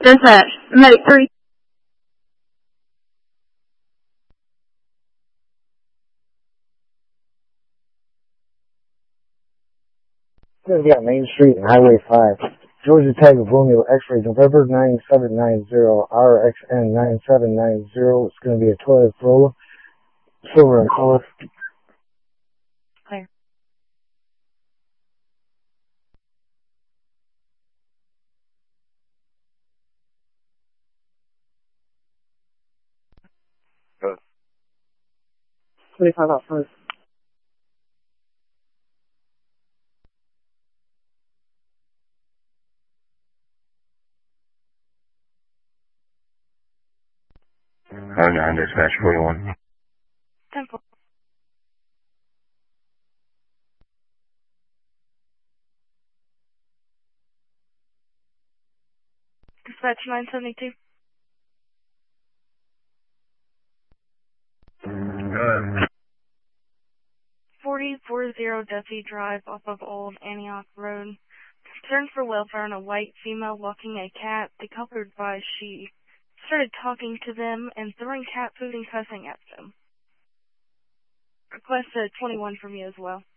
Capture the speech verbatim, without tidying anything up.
Dispatch, medic three. We've got Main Street and Highway five. Georgia Tag of Romeo X-ray November nine seven nine zero R X N nine seven nine zero. It's going to be a Toyota Corolla, silver in color. Clear. Good. twenty-five out front. Oh, nine, dispatch forty-one. Temple. Dispatch nine seventy-two. Good. forty forty Duffy Drive off of Old Antioch Road. Concern for welfare on a white female walking a cat. The couple advised she started talking to them and throwing cat food and cussing at them. Request a twenty-one from you as well.